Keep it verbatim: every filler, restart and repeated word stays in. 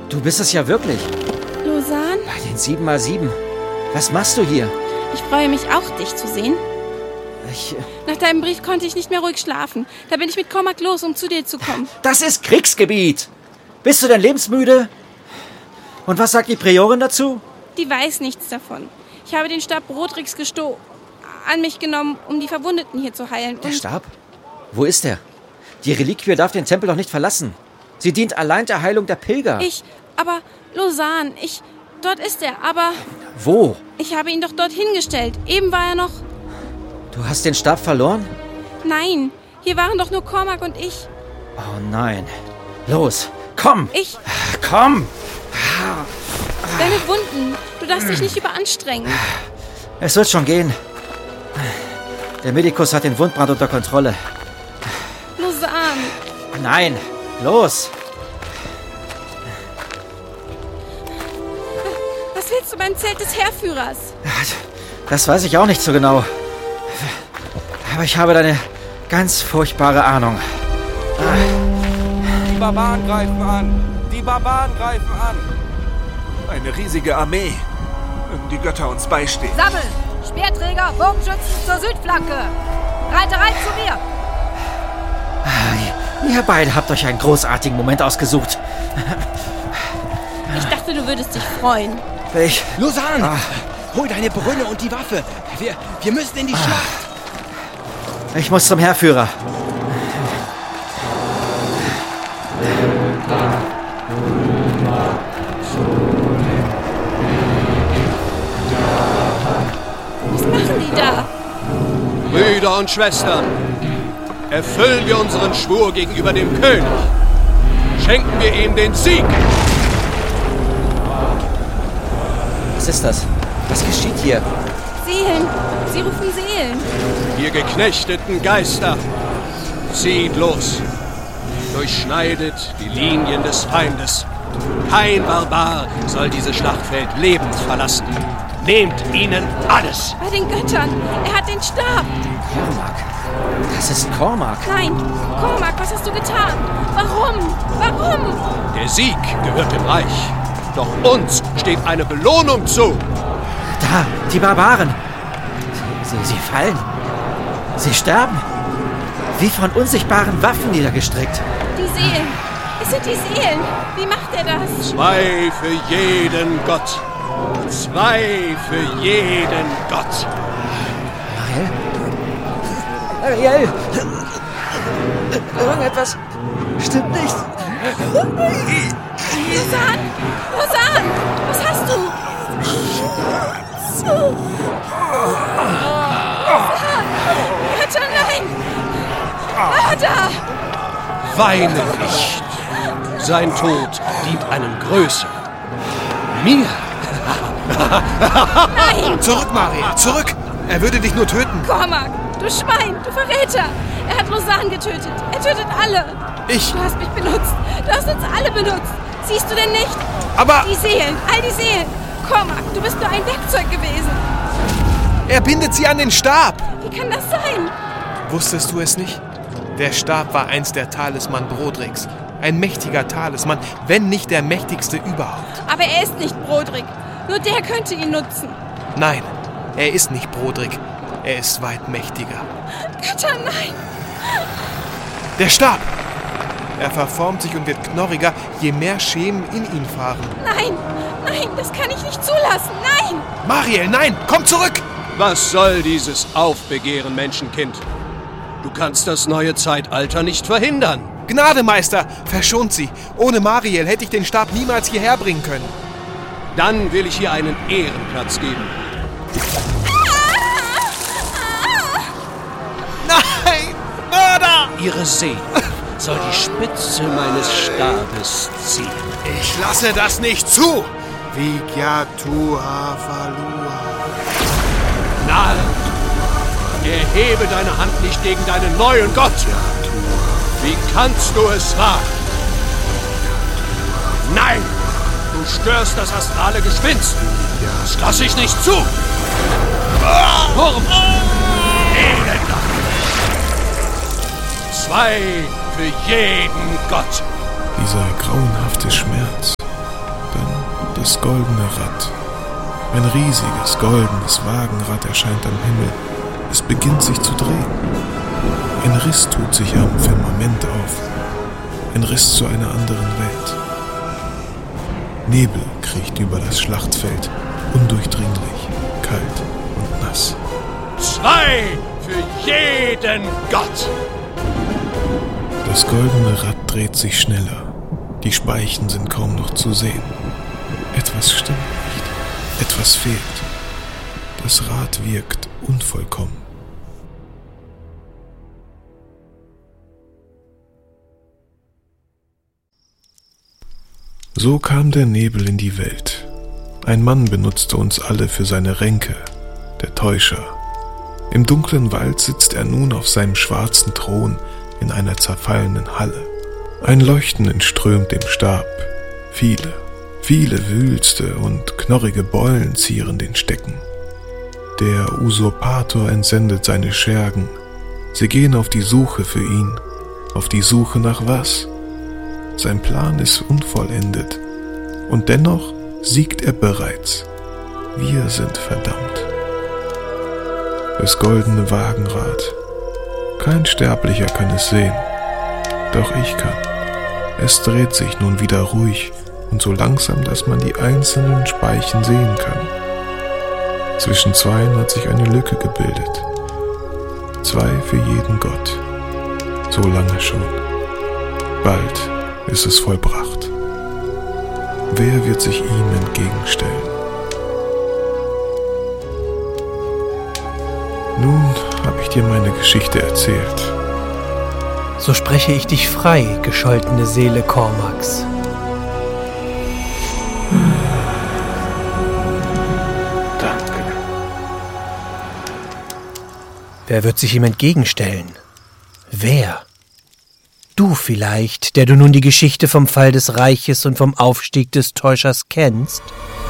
Du bist es ja wirklich. Lausanne? Bei den sieben mal sieben. Was machst du hier? Ich freue mich auch, dich zu sehen. Ich... Nach deinem Brief konnte ich nicht mehr ruhig schlafen. Da bin ich mit Cormac los, um zu dir zu kommen. Das ist Kriegsgebiet. Bist du denn lebensmüde? Und was sagt die Priorin dazu? Die weiß nichts davon. Ich habe den Stab Brodricks gesto... an mich genommen, um die Verwundeten hier zu heilen. Der Stab? Wo ist er? Die Reliquie darf den Tempel doch nicht verlassen. Sie dient allein der Heilung der Pilger. Ich... aber... Lausanne, ich... Dort ist er, aber... Wo? Ich habe ihn doch dorthin gestellt. Eben war er noch... Du hast den Stab verloren? Nein, hier waren doch nur Cormac und ich. Oh nein. Los, komm! Ich... Komm! Deine Wunden. Du darfst dich nicht überanstrengen. Es wird schon gehen. Der Medikus hat den Wundbrand unter Kontrolle. Lausanne. Nein, los! Was willst du beim Zelt des Heerführers? Das weiß ich auch nicht so genau. Aber ich habe da eine ganz furchtbare Ahnung. Die Barbaren greifen an! Die Barbaren greifen an! Eine riesige Armee. Mögen die Götter uns beistehen. Sammeln! Speerträger, Bogenschützen zur Südflanke! Reiterei zu mir! Ihr beide habt euch einen großartigen Moment ausgesucht. Ich dachte, du würdest dich freuen. Ich... Lausanne! Ah. Hol deine Brünne und die Waffe. Wir, wir müssen in die ah. Schlacht. Ich muss zum Heerführer. Was machen die da? Brüder und Schwestern, erfüllen wir unseren Schwur gegenüber dem König. Schenken wir ihm den Sieg. Was ist das? Was geschieht hier? Seelen. Sie rufen Seelen. Ihr geknechteten Geister, zieht los. Durchschneidet die Linien des Feindes. Kein Barbar soll dieses Schlachtfeld lebend verlassen. Nehmt ihnen alles. Bei den Göttern. Er hat den Stab. Cormac. Das ist Cormac. Nein. Cormac, was hast du getan? Warum? Warum? Der Sieg gehört dem Reich. Doch uns steht eine Belohnung zu. Da, die Barbaren. Sie, sie, sie fallen. Sie sterben. Wie von unsichtbaren Waffen niedergestreckt. Die Seelen. Es sind die Seelen. Wie macht er das? Zwei für jeden Gott. Zwei für jeden Gott. Ariel? Ariel? Irgendetwas stimmt nicht. Lausanne! Lausanne! Was hast du? So. Götter, nein! Ah, da! Weine nicht. Sein Tod dient einem Größeren. Mir. Nein! Zurück, Mariel, zurück! Er würde dich nur töten. Cormac, du Schwein, du Verräter! Er hat Lausanne getötet. Er tötet alle. Ich... Du hast mich benutzt. Du hast uns alle benutzt. Siehst du denn nicht? Aber... Die Seelen, all die Seelen. Cormac, du bist nur ein Werkzeug gewesen. Er bindet sie an den Stab. Wie kann das sein? Wusstest du es nicht? Der Stab war einst der Talisman Brodricks. Ein mächtiger Talisman, wenn nicht der mächtigste überhaupt. Aber er ist nicht Brodrick. Nur der könnte ihn nutzen. Nein, er ist nicht Brodrick. Er ist weit mächtiger. Götter, nein! Der Stab! Er verformt sich und wird knorriger, je mehr Schemen in ihn fahren. Nein, nein, das kann ich nicht zulassen, nein! Mariel, nein, komm zurück! Was soll dieses Aufbegehren, Menschenkind? Du kannst das neue Zeitalter nicht verhindern. Gnade, Meister, verschont sie. Ohne Mariel hätte ich den Stab niemals hierher bringen können. Dann will ich hier einen Ehrenplatz geben. Nein, Mörder! Ihre Seele soll die Spitze meines Stabes ziehen. Ich lasse das nicht zu! Vigyatua Valua. Narr! Erhebe deine Hand nicht gegen deinen neuen Gott! Wie kannst du es wagen? Nein! Du störst das astrale Gespinst! Das lasse ich nicht zu! Wurm! Elender! Zwei für jeden Gott! Dieser grauenhafte Schmerz, Das goldene Rad. Ein riesiges, goldenes Wagenrad erscheint am Himmel. Es beginnt sich zu drehen. Ein Riss tut sich am Firmament auf. Ein Riss zu einer anderen Welt. Nebel kriecht über das Schlachtfeld, undurchdringlich, kalt und nass. Zwei für jeden Gott! Das goldene Rad dreht sich schneller. Die Speichen sind kaum noch zu sehen. Etwas stimmt nicht. Etwas fehlt. Das Rad wirkt unvollkommen. So kam der Nebel in die Welt. Ein Mann benutzte uns alle für seine Ränke, der Täuscher. Im dunklen Wald sitzt er nun auf seinem schwarzen Thron in einer zerfallenen Halle. Ein Leuchten entströmt dem Stab. Viele, viele Wülste und knorrige Beulen zieren den Stecken. Der Usurpator entsendet seine Schergen. Sie gehen auf die Suche für ihn. Auf die Suche nach was? Sein Plan ist unvollendet. Und dennoch siegt er bereits. Wir sind verdammt. Das goldene Wagenrad. Kein Sterblicher kann es sehen. Doch ich kann. Es dreht sich nun wieder ruhig und so langsam, dass man die einzelnen Speichen sehen kann. Zwischen zweien hat sich eine Lücke gebildet. Zwei für jeden Gott. So lange schon. Bald ist es vollbracht. Wer wird sich ihm entgegenstellen? Nun habe ich dir meine Geschichte erzählt. So spreche ich dich frei, gescholtene Seele Cormacs. Danke. Wer wird sich ihm entgegenstellen? Wer? Du vielleicht, der du nun die Geschichte vom Fall des Reiches und vom Aufstieg des Täuschers kennst?